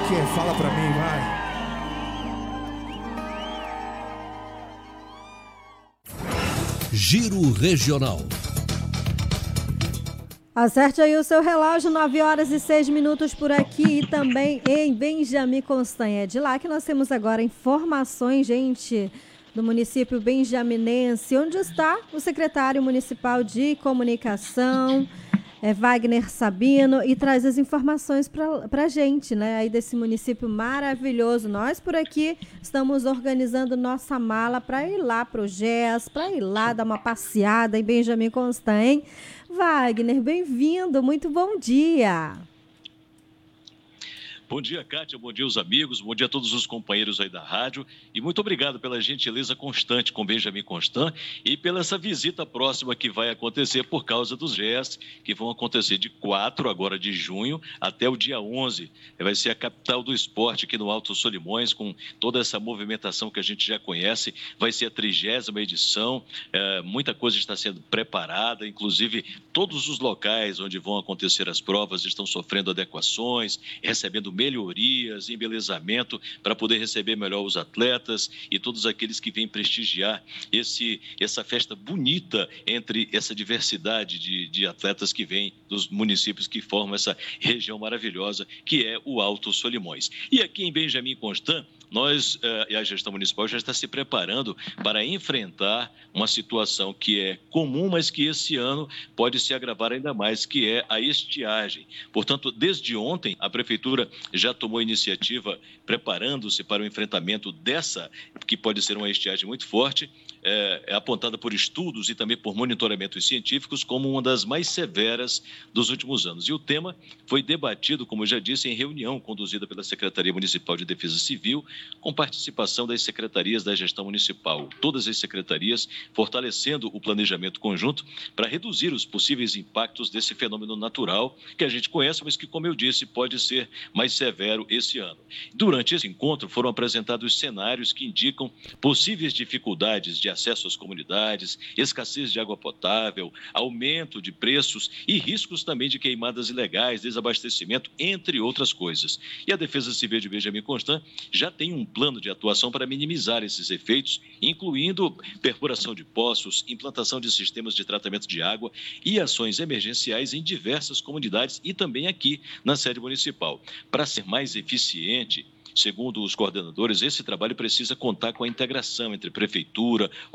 que é? Fala pra mim, vai. Giro Regional. Acerte aí o seu relógio, 9h06 por aqui e também em Benjamin Constant. É de lá que nós temos agora informações, gente, do município benjaminense, onde está o secretário municipal de comunicação, Wagner Sabino, e traz as informações para a gente, né, aí desse município maravilhoso. Nós por aqui estamos organizando nossa mala para ir lá para o GES, para ir lá dar uma passeada em Benjamin Constant, hein? Wagner, bem-vindo, muito bom dia. Bom dia, Kátia, bom dia os amigos, bom dia a todos os companheiros aí da rádio e muito obrigado pela gentileza constante com Benjamin Constant e pela essa visita próxima que vai acontecer por causa dos GES, que vão acontecer de 4 agora de junho até o dia 11. Vai ser a capital do esporte aqui no Alto Solimões, com toda essa movimentação que a gente já conhece, vai ser a 30ª edição, muita coisa está sendo preparada, inclusive todos os locais onde vão acontecer as provas estão sofrendo adequações, recebendo melhorias, embelezamento para poder receber melhor os atletas e todos aqueles que vêm prestigiar essa festa bonita entre essa diversidade de atletas que vêm dos municípios que formam essa região maravilhosa que é o Alto Solimões. E aqui em Benjamin Constant, nós e a gestão municipal já está se preparando para enfrentar uma situação que é comum, mas que esse ano pode se agravar ainda mais, que é a estiagem. Portanto, desde ontem, a Prefeitura já tomou iniciativa preparando-se para o enfrentamento dessa, que pode ser uma estiagem muito forte, apontada por estudos e também por monitoramentos científicos como uma das mais severas dos últimos anos. E o tema foi debatido, como eu já disse, em reunião conduzida pela Secretaria Municipal de Defesa Civil, com participação das secretarias da gestão municipal, todas as secretarias fortalecendo o planejamento conjunto para reduzir os possíveis impactos desse fenômeno natural que a gente conhece, mas que, como eu disse, pode ser mais severo esse ano. Durante esse encontro foram apresentados cenários que indicam possíveis dificuldades de acesso às comunidades, escassez de água potável, aumento de preços e riscos também de queimadas ilegais, desabastecimento, entre outras coisas. E a Defesa Civil de Benjamin Constant já tem um plano de atuação para minimizar esses efeitos, incluindo perfuração de poços, implantação de sistemas de tratamento de água e ações emergenciais em diversas comunidades e também aqui na sede municipal. Para ser mais eficiente, segundo os coordenadores, esse trabalho precisa contar com a integração entre prefeitura,